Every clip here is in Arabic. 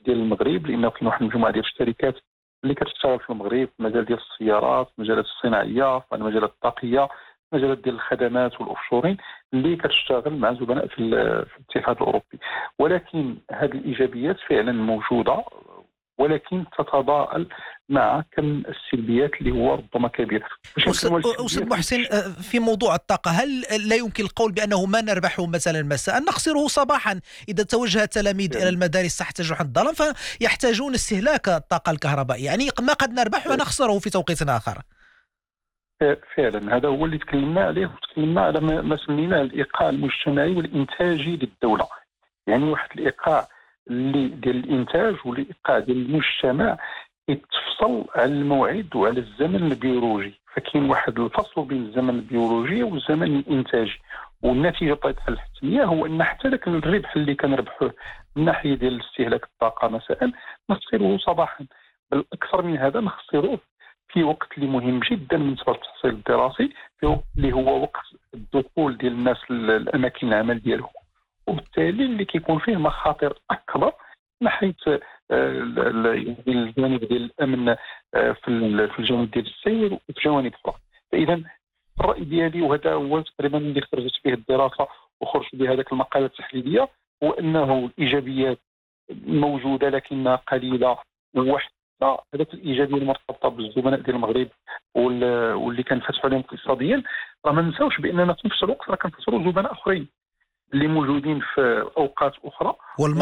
ديال المغرب، لانه كاين واحد المجموعه ديال الشركات اللي كتشتغل في المغرب في المجال ديال السيارات، في المجالات الصناعيه، في المجالات الطاقيه، في المجالات ديال الخدمات والاوفشورين اللي كتشتغل مع زبناء في الاتحاد الاوروبي. ولكن هذه الايجابيات فعلا موجوده، ولكن تتضاءل مع كم السلبيات اللي هو ربما كبير. أستاذ محسن، في موضوع الطاقة، هل لا يمكن القول بأنه ما نربحه مثلا مساء نخسره صباحا؟ إذا توجه التلاميذ إلى المدارس تحت جحر الظلام فيحتاجون استهلاك الطاقة الكهربائية، يعني ما قد نربح ونخسره في توقيت آخر. فعلا هذا هو اللي تكلمنا عليه، وتكلمنا على ما سميناه الإيقاع المجتمعي والإنتاجي للدولة. يعني واحد الإيقاع اللي ديال الإنتاج والإيقاع ديال المجتمع يتفصل على الموعد وعلى الزمن البيولوجي. فكاين واحد الفصل بين الزمن البيولوجي والزمن الإنتاجي، والنتيجة بطبيعة الحتمية هو أن حتى ذاك الربح اللي كنربحوه من ناحية ديال استهلاك الطاقة مساء نخسروه صباحا، بل أكثر من هذا نخسروه في وقت اللي مهم جدا بالنسبه للتحصيل الدراسي، في وقت اللي هو وقت الدخول ديال الناس للاماكن العمل ديالهم، وبالتالي اللي كيكون فيه مخاطر اكبر من حيث الجانب ديال الامن في الجانب ديال السير وفي جوانب اخرى. فاذا الراي ديالي، وهذا هو تقريبا اللي خرجت به الدراسه وخرجت به هذاك المقاله التحليليه، هو انه الايجابيات موجوده لكنها قليله وحده. هذاك الايجابيه المرتبطه بالزبناء ديال المغرب واللي كنفتحوا عليهم اقتصاديا، راه ما نساوش باننا في نفس الوقت راه كنخسروا زبناء اخرين اللي موجودين في اوقات اخرى.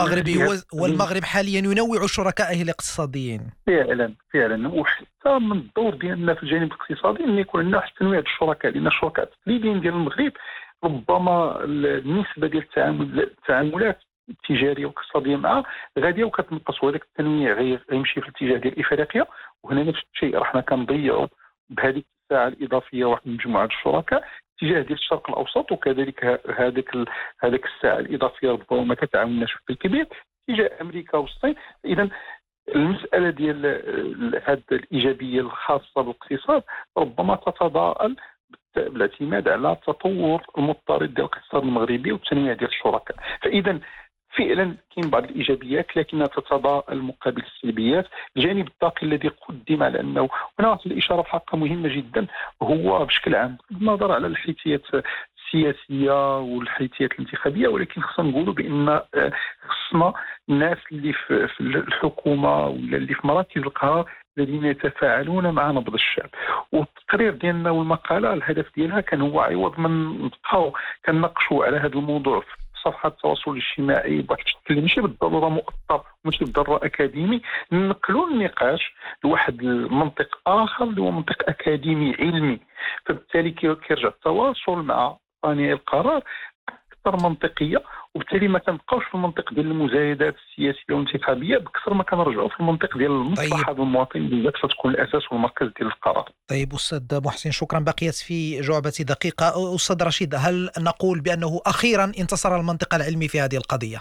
والمغرب حاليا ينوع شركائه الاقتصاديين. فعلا وحتى من الدور ديالنا في الجانب الاقتصادي ان يكون عندنا واحد تنويع الشركاء، لان الشركاء التقليديين ديال المغرب ربما النسبه ديال التعاملات التجاريه والاقتصاديه معها غاديه وكتنقص، وهذاك التنويع غيمشي في الاتجاه ديال افريقيا. وهنا نفس الشيء راه حنا كنضيعوا بهذه الساعه الاضافيه واحد مجموعه الشركاء اتجاه ديال الشرق الاوسط، وكذلك هذيك الساعه الاضافيه ربما ما كتعاونناش بشكل كبير اتجاه امريكا والصين. اذا المساله ديال هذه الايجابيه الخاصه بالاقتصاد ربما تتضاءل بالاعتماد على التطور المضطرد ديال الاقتصاد المغربي والتنويع ديال الشركاء. فاذا فعلا كاين بعض الايجابيات لكنها تتضاءل مقابل السلبيات. الجانب الطاقي الذي قدم على انه هنا الاشاره بحق مهمه جدا، هو بشكل عام بغض النظر على الحيثيات السياسيه والحيثيات الانتخابيه، ولكن خصنا نقولوا بان خصنا الناس اللي في الحكومه ولا اللي في مراكز القرار الذين يتفاعلون مع نبض الشعب. والتقرير ديالنا والمقاله الهدف ديالها كان هو عوض من نبقاو كنناقشوا على هذا الموضوع في صفحات التواصل الاجتماعي بواحد الشكل ماشي بالضروره مؤطر وماشي بالضروره اكاديمي، ننقلوا النقاش لواحد المنطق اخر اللي هو منطق اكاديمي علمي. فبالتالي كيرجع التواصل مع صانعي القرار اكثر منطقيه، وبالتالي ما كنبقاوش في المنطق ديال المزايدات السياسيه والانتخابيه بكثر ما كنرجعوا في المنطق ديال المصلحه المواطن اللي فتكون الاساس والمركز ديال القرار. طيب استاذ محسن، شكرا. بقيت في جعبة دقيقه. استاذ رشيد، هل نقول بانه اخيرا انتصر المنطق العلمي في هذه القضيه؟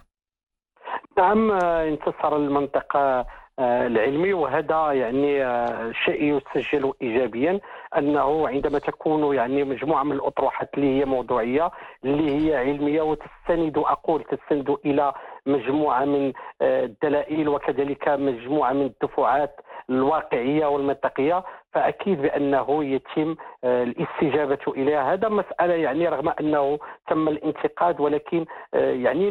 نعم، انتصر المنطق العلمي، وهذا يعني شيء يسجل ايجابيا، انه عندما تكون يعني مجموعه من الاطروحات اللي هي موضوعيه اللي هي علميه تستند الى مجموعه من الدلائل وكذلك مجموعه من الدفعات الواقعيه والمنطقيه، فاكيد بانه يتم الاستجابه اليها. هذا مساله يعني رغم انه تم الانتقاد، ولكن يعني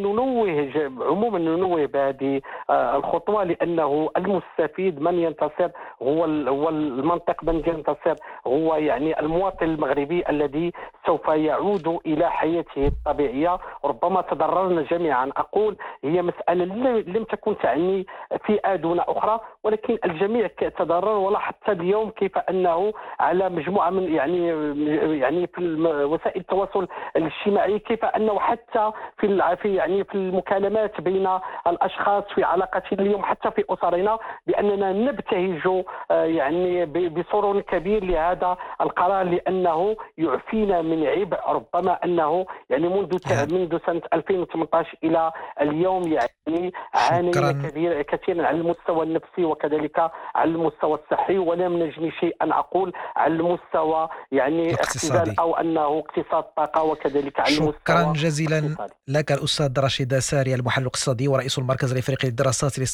ننوه بهذه الخطوه، لانه المستفيد من ينتصر هو المنطق، من ينتصر هو يعني المواطن المغربي الذي سوف يعود الى حياته الطبيعيه. ربما تضررنا جميعا، اقول هي مساله لم تكن تعني فئه دون اخرى، ولكن الجميع تضرر. ولاحظت اليوم كيف انه على مجموعه من يعني في وسائل التواصل الاجتماعي كيف انه حتى في المكالمات بين الاشخاص في علاقتنا اليوم حتى في اسرنا باننا نبتهج يعني بسرور كبير لهذا القرار، لانه يعفينا من عبء ربما انه يعني منذ سنه 2018 الى اليوم يعني عانينا كثيرا على المستوى النفسي وكذلك على المستوى الصحي، ولم نجني شيئا اقول على المستوى يعني اقتصادي او انه اقتصاد طاقه وكذلك على المستوى. شكرا جزيلا لك الاستاذ رشيد ساري، المحلل الاقتصادي ورئيس المركز الافريقي للدراسات